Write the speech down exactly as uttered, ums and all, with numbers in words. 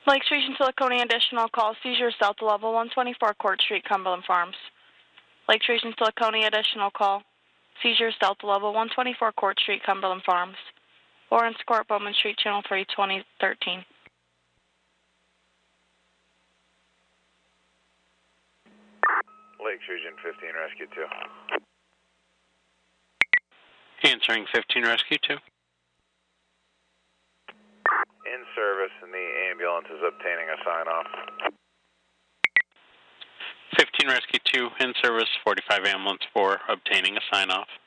Lake Station to Laconia additional call. Seizure Delta Level one twenty-four Court Street, Cumberland Farms. Lake Station to Laconia additional call. Seizure Delta Level one twenty-four Court Street, Cumberland Farms. Lawrence Court, Bowman Street, Channel three, twenty thirteen. Lake Station fifteen, Rescue two. Answering fifteen, Rescue two. In service, and the ambulance is obtaining a sign-off. fifteen, Rescue two, in service, forty-five ambulance four, obtaining a sign-off.